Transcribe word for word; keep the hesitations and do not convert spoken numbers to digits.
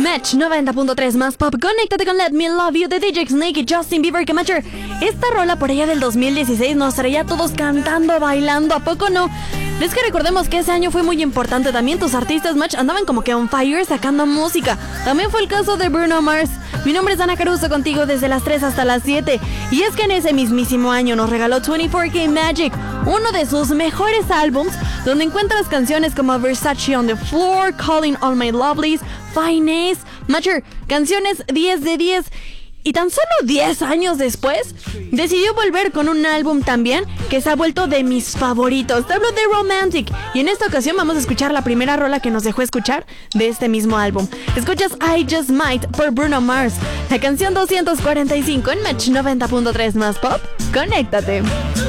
Match noventa punto tres más pop. Conéctate con Let Me Love You de D J Snake y Justin Bieber. Que Matcher, esta rola por allá del dos mil dieciséis nos traía a todos cantando, bailando, ¿a poco no? Es que recordemos que ese año fue muy importante también. Tus artistas, Match, andaban como que on fire sacando música. También fue el caso de Bruno Mars. Mi nombre es Ana Caruso, contigo desde las tres hasta las siete. Y es que en ese mismísimo año nos regaló veinticuatro K Magic, uno de sus mejores álbums, donde encuentras canciones como Versace on the Floor, Calling All My Lovelies, Finesse, Matcher, canciones diez de diez. Y tan solo diez años después, decidió volver con un álbum también que se ha vuelto de mis favoritos. Te hablo de Romantic. Y en esta ocasión vamos a escuchar la primera rola que nos dejó escuchar de este mismo álbum. Escuchas I Just Might por Bruno Mars, la canción doscientos cuarenta y cinco en Match noventa punto tres más pop. Conéctate.